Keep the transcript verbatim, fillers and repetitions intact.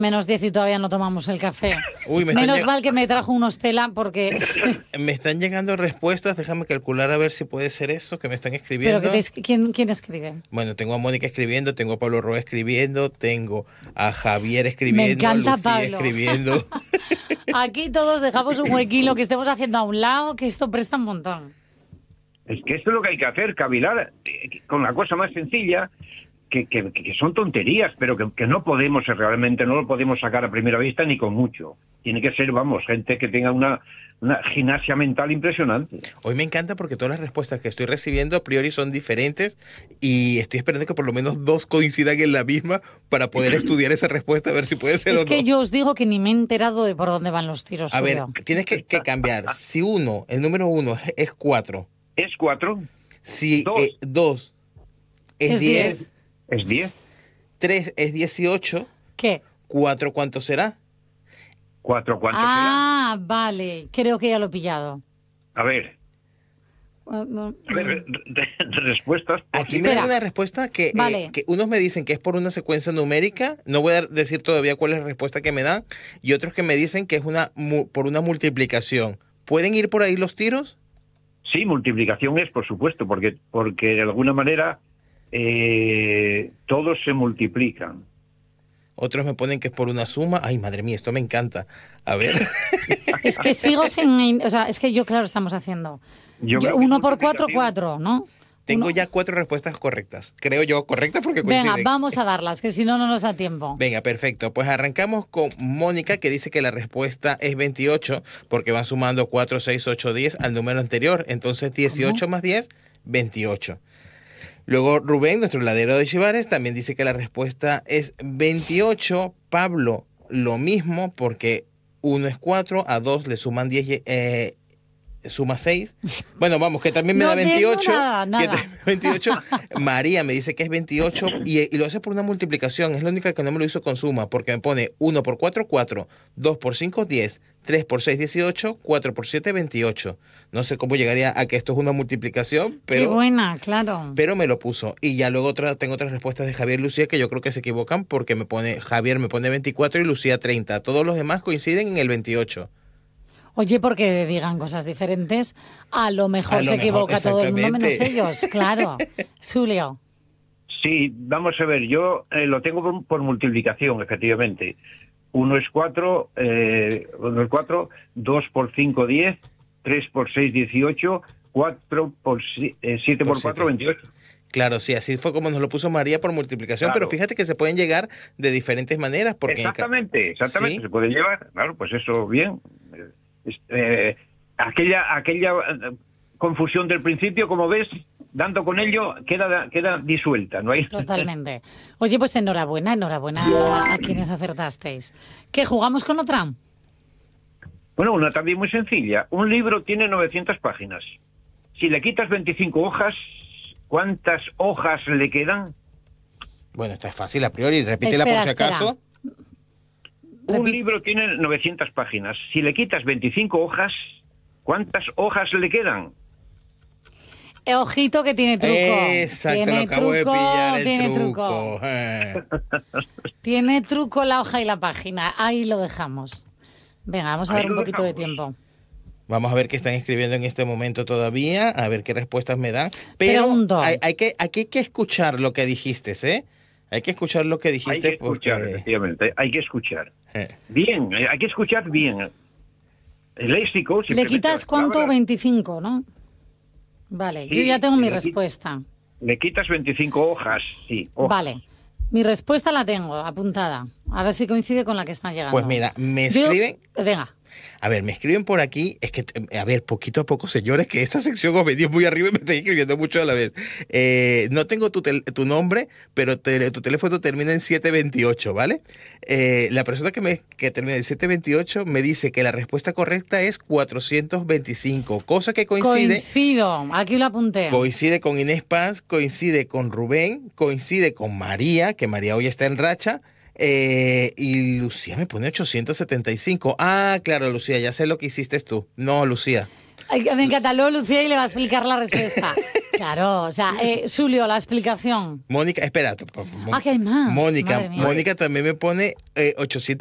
Menos diez y todavía no tomamos el café. Uy, me Menos están mal que me trajo unos tela porque... lleg- me están llegando respuestas, déjame calcular a ver si puede ser eso que me están escribiendo. Pero que te es- ¿quién, ¿quién escribe? Bueno, tengo a Mónica escribiendo, tengo a Pablo Roa escribiendo, tengo a Javier Me escribiendo, a encanta Lucía Pablo. escribiendo. Aquí todos dejamos un huequilo que estemos haciendo a un lado, que esto presta un montón. Es que esto es lo que hay que hacer, cavilar eh, con la cosa más sencilla, que, que, que son tonterías, pero que, que no podemos, eh, realmente no lo podemos sacar a primera vista ni con mucho. Tiene que ser, vamos, gente que tenga una, una gimnasia mental impresionante. Hoy me encanta porque todas las respuestas que estoy recibiendo a priori son diferentes y estoy esperando que por lo menos dos coincidan en la misma para poder estudiar esa respuesta, a ver si puede ser Es o que no. yo os digo que ni me he enterado de por dónde van los tiros. A ver, Julio. tienes que, que cambiar. Si uno, el número uno es cuatro, Es cuatro, si Dos. eh, dos es Es diez, diez. es diez, tres es dieciocho, ¿Qué? cuatro ¿cuánto será? cuatro, ¿cuánto Ah, vale. Creo que ya lo he pillado. será? A ver, Uh, no, a ver, re- re- respuestas. Aquí me Espera. dan una respuesta que, eh, Vale. que unos me dicen que es por una secuencia numérica, no voy a decir todavía cuál es la respuesta que me dan, y otros que me dicen que es una mu- por una multiplicación. ¿Pueden ir por ahí los tiros? Sí, multiplicación es, por supuesto, porque, porque de alguna manera eh, todos se multiplican. Otros me ponen que es por una suma. Ay, madre mía, esto me encanta. A ver. Es que sigo sin... O sea, es que yo, claro, estamos haciendo... Yo Yo- creo que uno es por cuatro, multiplicación. cuatro, ¿no? Tengo Uno- ya cuatro respuestas correctas. Creo yo, correctas porque Venga, coinciden. vamos a darlas, que si no, no nos da tiempo. Venga, perfecto. Pues arrancamos con Mónica, que dice que la respuesta es veintiocho, porque van sumando cuatro, seis, ocho, diez al número anterior. Entonces, dieciocho más diez, veintiocho. Luego Rubén, nuestro ladero de Chivares, también dice que la respuesta es veintiocho. Pablo, lo mismo, porque uno es cuatro, a dos le suman diez, eh, suma seis. Bueno, vamos, que también me No da tengo veintiocho. nada, que nada. también veintiocho. María me dice que es veintiocho y, y lo hace por una multiplicación. Es la única que no me lo hizo con suma, porque me pone uno por cuatro, cuatro, dos por cinco, diez, tres por seis, dieciocho, cuatro por siete, veintiocho. No sé cómo llegaría a que esto es una multiplicación, Qué pero... buena, claro. Pero me lo puso. Y ya luego otra, tengo otras respuestas de Javier y Lucía que yo creo que se equivocan porque me pone Javier me pone veinticuatro y Lucía treinta. Todos los demás coinciden en el veintiocho. Oye, porque digan cosas diferentes, a lo mejor A lo se mejor, equivoca todo el mundo menos exactamente. ellos, claro. Julio. Sí, vamos a ver, yo eh, lo tengo por, por multiplicación, efectivamente. Uno es cuatro, eh, uno es cuatro, dos por cinco, diez, tres por seis, dieciocho, cuatro por si- eh, siete Por por cuatro, siete. veintiocho. Claro, sí, así fue como nos lo puso María por multiplicación, Claro. pero fíjate que se pueden llegar de diferentes maneras. Porque en ca- Exactamente, exactamente, Sí. se puede llevar, claro, pues eso, bien. Eh, es- eh, aquella aquella eh, confusión del principio, como ves, dando con ello, queda, queda disuelta, ¿no hay? Totalmente. Oye, pues enhorabuena, enhorabuena a, a quienes acertasteis. ¿Qué, jugamos con otra? Bueno, una también muy sencilla. Un libro tiene novecientas páginas. Si le quitas veinticinco hojas, ¿cuántas hojas le quedan? Bueno, está fácil a priori, repítela Espera, por si espera. acaso. Un Repi- libro tiene novecientas páginas. Si le quitas veinticinco hojas, ¿cuántas hojas le quedan? Eh, ojito que tiene truco. Exacto, tiene lo acabo de truco, pillar el tiene truco. Eh. Tiene truco la hoja y la página. Ahí lo dejamos. Venga, vamos a Ahí dar un lo poquito de dejamos. tiempo. Vamos a ver qué están escribiendo en este momento todavía, a ver qué respuestas me dan. Pero Pregunto. hay, hay que, aquí hay que escuchar lo que dijiste, ¿eh? Hay que escuchar lo que Hay dijiste que escuchar, porque... efectivamente, hay que escuchar. eh, Bien, eh, hay que escuchar bien. El léxico... ¿Le simplemente quitas las cuánto? palabras, veinticinco, ¿no? Vale, Sí, yo ya tengo mi le qui- respuesta. Le quitas veinticinco hojas, sí. hojas. Vale, mi respuesta la tengo apuntada. A ver si coincide con la que están llegando. Pues mira, me Yo- escriben... Venga, A ver, me escriben por aquí, es que, eh, a ver, poquito a poco, señores, que esta sección os venía muy arriba y me estáis escribiendo mucho a la vez. Eh, no tengo tu, tel- tu nombre, pero te- tu teléfono termina en siete veintiocho, ¿vale? Eh, la persona que, me, que termina en siete veintiocho me dice que la respuesta correcta es cuatrocientos veinticinco, cosa que coincide, coincido. Aquí lo apunté. coincide con Inés Paz, coincide con Rubén, coincide con María, que María hoy está en racha. Eh, y Lucía me pone ochocientos setenta y cinco. Ah, claro, Lucía, ya sé lo que hiciste tú. No, Lucía. Ay, me encanta. Luego Lucía y le va a explicar la respuesta. Claro, o sea, eh, Julio, la explicación. Mónica, espera. Ah, que hay más. Mónica, Madre mía. Mónica también me pone eh, ochocientos